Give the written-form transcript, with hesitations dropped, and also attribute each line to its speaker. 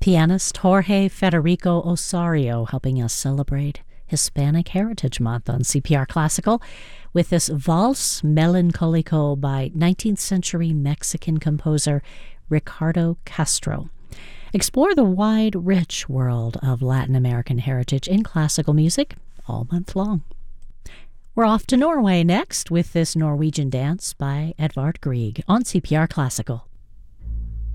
Speaker 1: Pianist Jorge Federico Osorio helping us celebrate Hispanic Heritage Month on CPR Classical with this Valse Melancolico by 19th century Mexican composer Ricardo Castro. Explore the wide, rich world of Latin American heritage in classical music all month long. We're off to Norway next with this Norwegian dance by Edvard Grieg on CPR Classical.